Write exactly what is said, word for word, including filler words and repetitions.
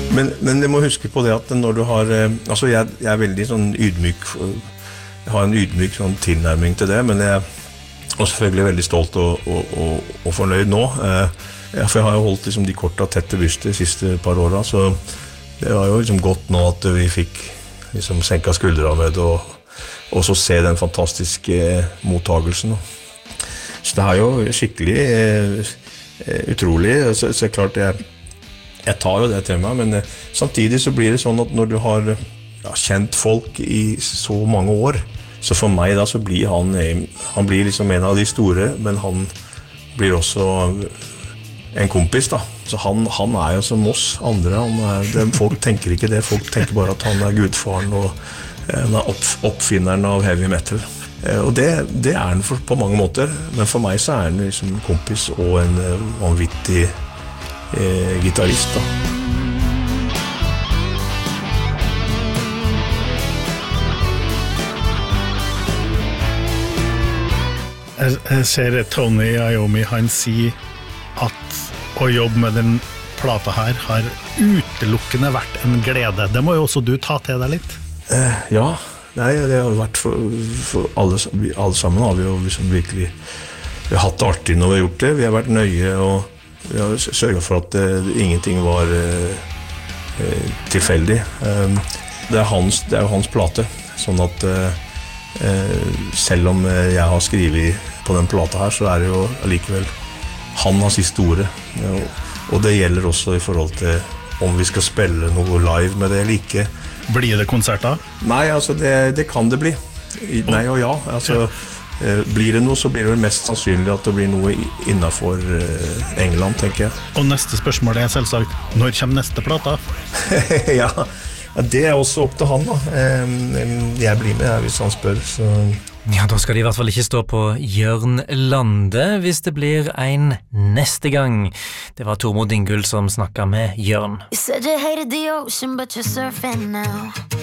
Men, men du må huske på det at når du har, altså jeg, jeg er veldig sånn ydmyk, jeg har en ydmyk sånn tilnærming til det, men jeg er selvfølgelig veldig stolt og, og, og, og fornøyd nå. Ja, for jeg har jo holdt liksom, de korta tette brystet de siste par årene, så det var jo liksom godt nå at vi fikk liksom, senket skuldrene med det, og, og så se den fantastiske mottagelsen. Så det er jo skikkelig eh, utrolig, så, så er klart jeg, jeg tar jo det til meg, men eh, samtidig så blir det sånn at når du har ja, kjent folk i så mange år, så for meg da så blir han, han blir liksom en av de store, men han blir også en kompis da, så han, han er jo som oss andre, han er, det, folk tenker ikke det, folk tenker bare at han er gudfaren og han er opp, oppfinneren av heavy metal. Og det, det er han for, på mange måter, men for meg så er han liksom en kompis og en vanvittig eh, gitarist da. Jeg ser Tony Iommi, han sier at å jobbe med den plata her har utelukkende vært en glede. Det må jo også du ta til deg litt. Eh, ja, nei, det har vært for, for alle, alle sammen har vi jo liksom virkelig vi har hatt det artig når vi har gjort det. Vi har vært nøye og vi har sørget for at uh, ingenting var uh, uh, tilfeldig. Um, det, er hans, det er jo hans plate, sånn at uh, uh, selv om uh, jeg har skrivet på den plata her, så er det jo allikevel han har siste ordet. Ja, og det gjelder også i forhold til om vi skal spille noe live med det eller ikke. Blir det konserter? Nei, altså det, det kan det bli. Nei og ja. Altså, eh, blir det noe, så blir det mest sannsynlig at det blir noe innenfor eh, England, tenker jeg. Og neste spørsmål er selvsagt, når kommer neste plata? ja, det er også opp til han da. Eh, jeg blir med her hvis han spør, så... Ja, da skal de i hvert fall ikke stå på Jørn Lande hvis det blir en neste gang. Det var Tormod Ingul som snakket med Jørn. You said you hated the ocean, but you're surfing now.